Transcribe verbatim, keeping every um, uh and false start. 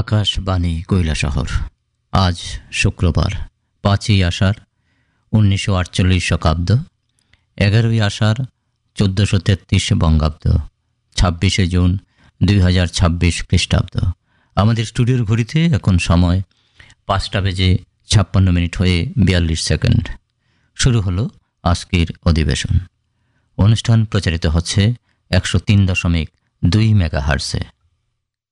আকাশবাণী কৈলাসহর। আজ শুক্রবার পাঁচই আষাঢ় উনিশশো আটচল্লিশ শকাব্দ, এগারোই আষাঢ় চোদ্দোশো তেত্রিশ বঙ্গাব্দ, ছাব্বিশে জুন দুই হাজার ছাব্বিশ খ্রিস্টাব্দ। আমাদের স্টুডিওর ঘড়িতে এখন সময় পাঁচটা বেজে ছাপ্পান্ন মিনিট হয়ে বিয়াল্লিশ সেকেন্ড। শুরু হলো আজকের অধিবেশন। অনুষ্ঠান প্রচারিত হচ্ছে একশো তিন দশমিক দুই মেগা হার্সে।